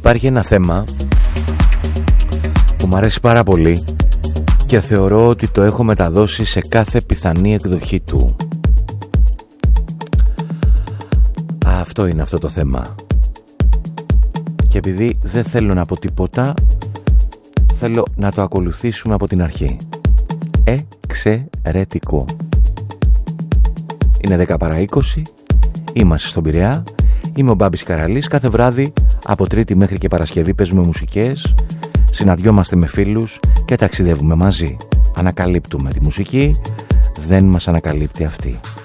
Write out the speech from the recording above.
Υπάρχει ένα θέμα που μου αρέσει πάρα πολύ και θεωρώ ότι το έχω μεταδώσει σε κάθε πιθανή εκδοχή του. Αυτό είναι αυτό το θέμα. Και επειδή δεν θέλω να πω τίποτα, θέλω να το ακολουθήσουμε από την αρχή. Εξαιρετικό. Είναι 10 παρά 20. Είμαστε στον Πειραιά. Είμαι ο Μπάμπης Καραλής. Κάθε βράδυ από Τρίτη μέχρι και Παρασκευή παίζουμε μουσικές, συναντιόμαστε με φίλους και ταξιδεύουμε μαζί. Ανακαλύπτουμε τη μουσική, δεν μας ανακαλύπτει αυτή.